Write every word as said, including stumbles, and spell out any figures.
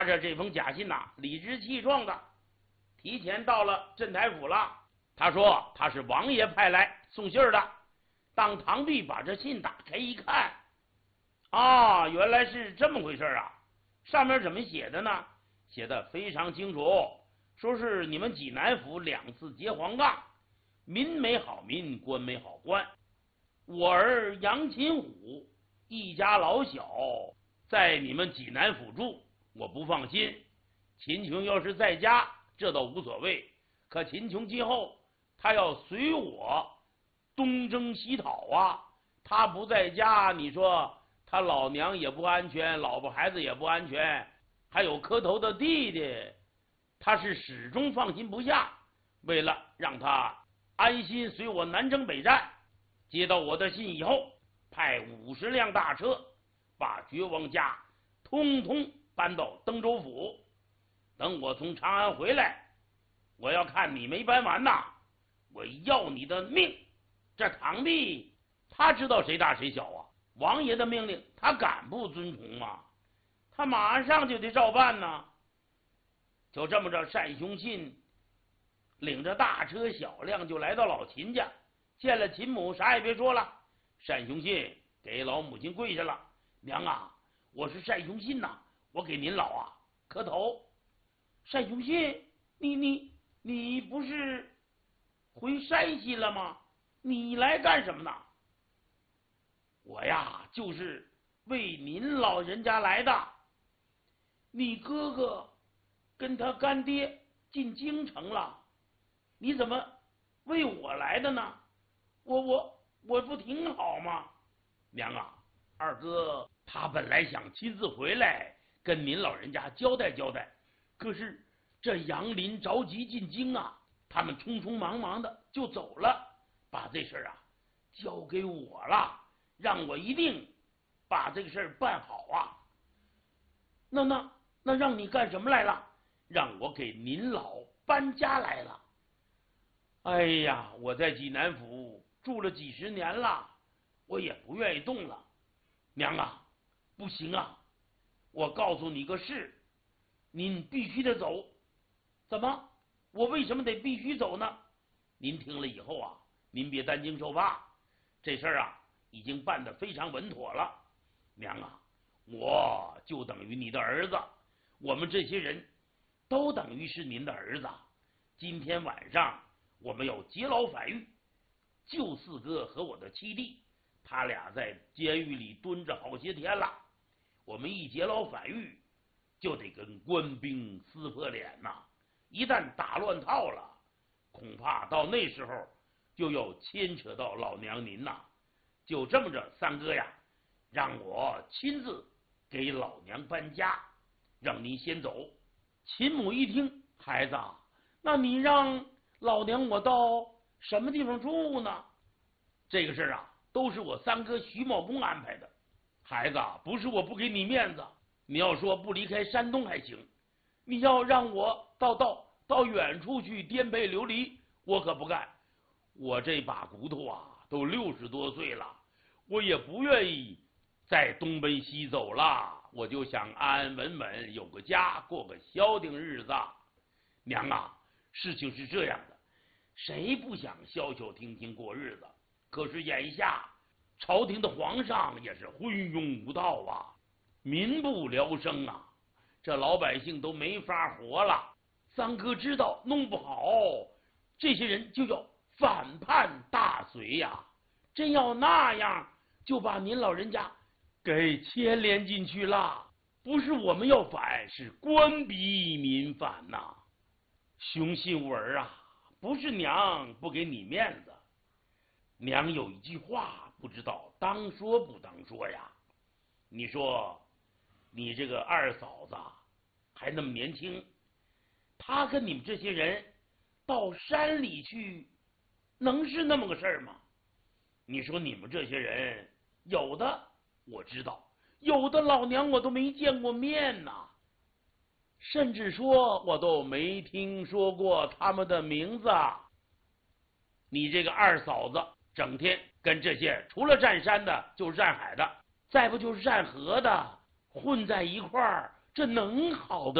着这封假信呐、啊，理直气壮的提前到了镇台府了。他说他是王爷派来送信的。当堂弟把这信打开一看，啊，原来是这么回事啊！上面怎么写的呢？写的非常清楚，说是你们济南府两次结黄杠，民没好民，官没好官。我儿杨秦虎一家老小在你们济南府住，我不放心。秦琼要是在家，这倒无所谓，可秦琼今后他要随我东征西讨啊，他不在家，你说他老娘也不安全，老婆孩子也不安全，还有磕头的弟弟，他是始终放心不下。为了让他安心随我南征北战，接到我的信以后，派五十辆大车把绝王家通通搬到登州府。等我从长安回来，我要看你没搬完呐，我要你的命。这堂弟他知道谁大谁小啊，王爷的命令他敢不遵从吗？他马上就得照办呢。就这么着，单雄信领着大车小辆就来到老秦家，见了秦母，啥也别说了。单雄信给老母亲跪下了：“娘啊，我是单雄信呐、啊，我给您老啊磕头。”单雄信，你你你不是回山西了吗？你来干什么呢？我呀，就是为您老人家来的。你哥哥跟他干爹进京城了，你怎么为我来的呢？我我我不挺好吗？娘啊，二哥他本来想亲自回来跟您老人家交代交代，可是这杨林着急进京啊，他们匆匆忙忙的就走了，把这事儿啊交给我了，让我一定把这个事儿办好啊。那那那让你干什么来了？让我给您老搬家来了。哎呀，我在济南府住了几十年了，我也不愿意动了。娘啊，不行啊，我告诉你个事，您必须得走。怎么？我为什么得必须走呢？您听了以后啊，您别担惊受怕，这事儿啊已经办得非常稳妥了。娘啊，我就等于你的儿子，我们这些人都等于是您的儿子。今天晚上我们要劫牢反狱，舅四哥和我的七弟，他俩在监狱里蹲着好些天了。我们一劫牢反狱，就得跟官兵撕破脸呐、啊！一旦打乱套了，恐怕到那时候就要牵扯到老娘您呐。就这么着，三哥呀，让我亲自给老娘搬家，让您先走。秦母一听，孩子，那你让老娘我到什么地方住呢？这个事儿啊，都是我三哥徐茂公安排的。孩子，不是我不给你面子，你要说不离开山东还行，你要让我到到到远处去颠沛流离，我可不干。我这把骨头啊，都六十多岁了，我也不愿意再东奔西走了。我就想安安稳稳有个家，过个消停日子。娘啊，事情是这样的，谁不想消消停停过日子？可是眼下朝廷的皇上也是昏庸无道啊，民不聊生啊，这老百姓都没法活了。三哥知道弄不好，这些人就要反叛大隋呀！真要那样，就把您老人家给牵连进去了。不是我们要反，是官逼民反呐、啊！雄信我儿啊，不是娘不给你面子，娘有一句话不知道当说不当说呀。你说你这个二嫂子还那么年轻，她跟你们这些人到山里去，能是那么个事儿吗？你说你们这些人，有的我知道，有的老娘我都没见过面呐，甚至说我都没听说过他们的名字。你这个二嫂子整天跟这些除了占山的就是占海的，再不就是占河的混在一块儿， 这能好得